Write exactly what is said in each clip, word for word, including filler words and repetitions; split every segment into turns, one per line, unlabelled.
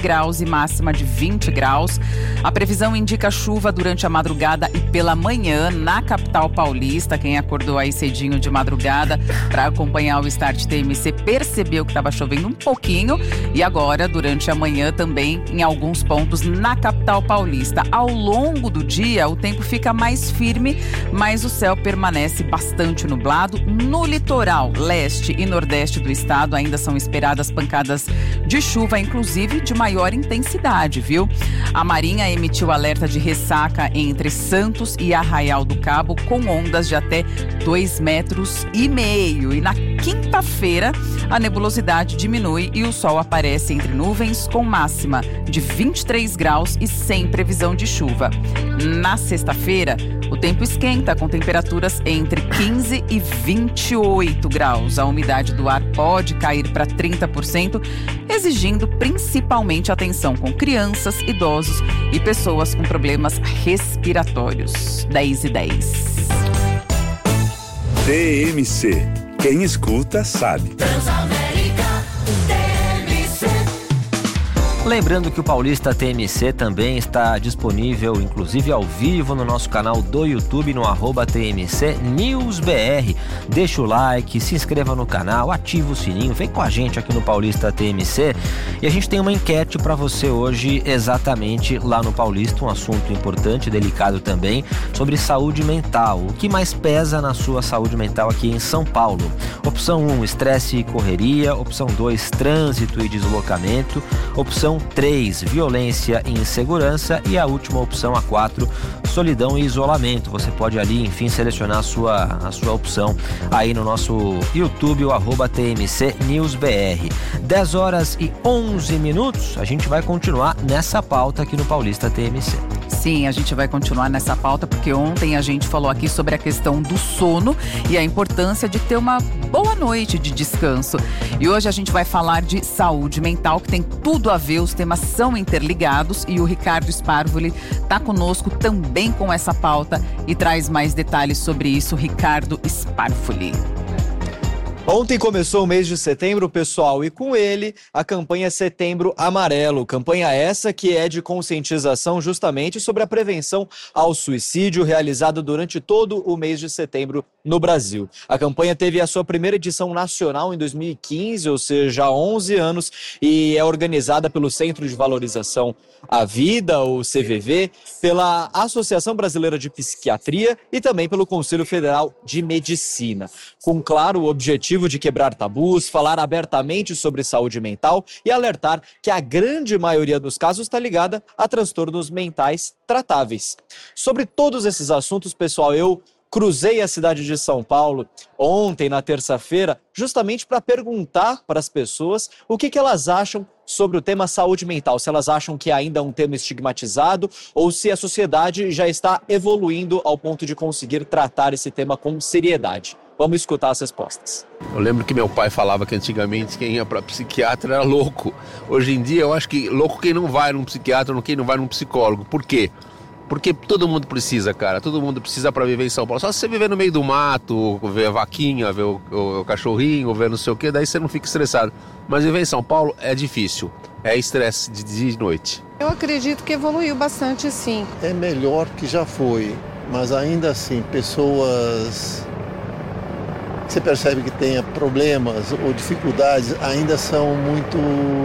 graus e máxima de vinte graus. A previsão indica chuva durante a madrugada e pela manhã na capital paulista. Quem acordou aí cedinho de madrugada para acompanhar o Start T M C percebeu que estava chovendo um pouquinho. E agora, durante a manhã, também em alguns pontos na capital paulista. Ao longo do dia, o tempo fica mais firme, mas o céu permanece bastante nublado. No litoral leste e nordeste do estado ainda são esperadas pancadas de chuva, inclusive de maior intensidade, viu? A Marinha emitiu alerta de ressaca entre Santos e Arraial do Cabo, com ondas de até dois metros e meio. E na quinta-feira, a nebulosidade diminui e o sol aparece entre nuvens, com máxima de vinte e três graus e sem previsão de chuva. Na sexta-feira, o tempo esquenta com temperaturas entre quinze e vinte e oito graus. A umidade do ar pode cair para trinta por cento, exigindo principalmente atenção com crianças, idosos e pessoas com problemas respiratórios. dez e dez.
T M C. Quem escuta sabe.
Lembrando que o Paulista T M C também está disponível, inclusive ao vivo, no nosso canal do YouTube, no arroba T M C News B R. Deixa o like, se inscreva no canal, ativa o sininho, vem com a gente aqui no Paulista T M C. E a gente tem uma enquete para você hoje, exatamente lá no Paulista, um assunto importante, delicado também, sobre saúde mental. O que mais pesa na sua saúde mental aqui em São Paulo? Opção um, estresse e correria. Opção dois, trânsito e deslocamento. Opção três, violência e insegurança. E a última opção, a quatro, solidão e isolamento. Você pode ali, enfim, selecionar a sua, a sua opção aí no nosso YouTube, o arroba T M C News B R. dez horas e onze minutos, a gente vai continuar nessa pauta aqui no Paulista T M C.
Sim, a gente vai continuar nessa pauta porque ontem a gente falou aqui sobre a questão do sono e a importância de ter uma boa noite de descanso. E hoje a gente vai falar de saúde mental, que tem tudo a ver, os temas são interligados, e o Ricardo Sparvoli está conosco também com essa pauta e traz mais detalhes sobre isso. Ricardo Sparvoli.
Ontem começou o mês de setembro, pessoal, e com ele a campanha Setembro Amarelo. Campanha essa que é de conscientização justamente sobre a prevenção ao suicídio, realizada durante todo o mês de setembro no Brasil. A campanha teve a sua primeira edição nacional em dois mil e quinze, ou seja, há onze anos, e é organizada pelo Centro de Valorização à Vida, o C V V, pela Associação Brasileira de Psiquiatria e também pelo Conselho Federal de Medicina, com claro o objetivo de quebrar tabus, falar abertamente sobre saúde mental e alertar que a grande maioria dos casos está ligada a transtornos mentais tratáveis. Sobre todos esses assuntos, pessoal, eu cruzei a cidade de São Paulo ontem, na terça-feira, justamente para perguntar para as pessoas o que, que elas acham sobre o tema saúde mental, se elas acham que ainda é um tema estigmatizado ou se a sociedade já está evoluindo ao ponto de conseguir tratar esse tema com seriedade. Vamos escutar as respostas.
Eu lembro que meu pai falava que antigamente quem ia para psiquiatra era louco. Hoje em dia eu acho que louco quem não vai num psiquiatra, quem não vai num psicólogo. Por quê? Porque todo mundo precisa, cara. Todo mundo precisa para viver em São Paulo. Só se você viver no meio do mato, ver a vaquinha, ver o, o, o cachorrinho, ver não sei o quê, daí você não fica estressado. Mas viver em São Paulo é difícil. É estresse de dia e noite.
Eu acredito que evoluiu bastante, sim.
É melhor que já foi, mas ainda assim, pessoas... você percebe que tenha problemas ou dificuldades, ainda são muito,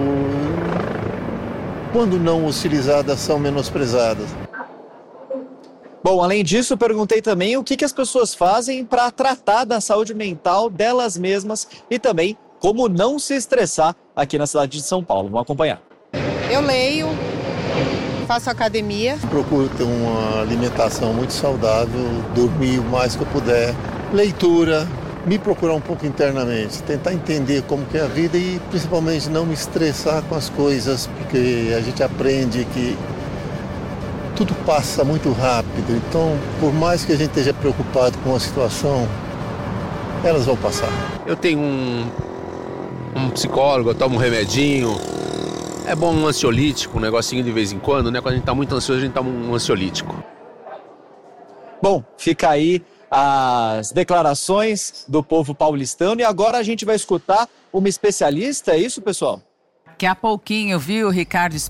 quando não utilizadas, são menosprezadas.
Bom, além disso, perguntei também o que, que as pessoas fazem para tratar da saúde mental delas mesmas e também como não se estressar aqui na cidade de São Paulo. Vamos acompanhar.
Eu leio, faço academia.
Procuro ter uma alimentação muito saudável, dormir o mais que eu puder, leitura, me procurar um pouco internamente, tentar entender como que é a vida e principalmente não me estressar com as coisas, porque a gente aprende que tudo passa muito rápido, então por mais que a gente esteja preocupado com a situação, elas vão passar.
Eu tenho um, um psicólogo, eu tomo um remedinho, é bom um ansiolítico, um negocinho de vez em quando, né? Quando a gente tá muito ansioso, a gente toma um ansiolítico.
Bom, fica aí as declarações do povo paulistano e agora a gente vai escutar uma especialista, é isso, pessoal?
Daqui a pouquinho, viu, Ricardo